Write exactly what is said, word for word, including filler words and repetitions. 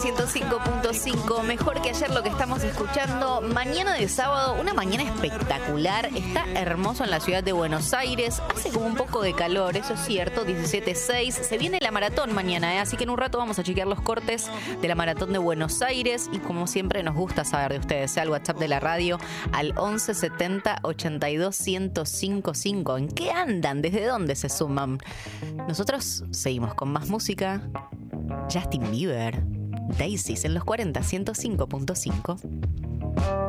ciento cinco punto cinco, mejor que ayer lo que estamos escuchando. Mañana de sábado, una mañana espectacular. Está hermoso en la ciudad de Buenos Aires. Hace como un poco de calor, eso es cierto, diecisiete seis. Se viene la maratón mañana, ¿eh? Así que en un rato vamos a chequear los cortes de la maratón de Buenos Aires. Y como siempre nos gusta saber de ustedes, sea el WhatsApp de la radio al once setenta ochenta y dos ciento cinco cinco. ¿En qué andan? ¿Desde dónde se suman? Nosotros seguimos con más música. Justin Bieber, Daisies en los cuarenta, ciento cinco punto cinco.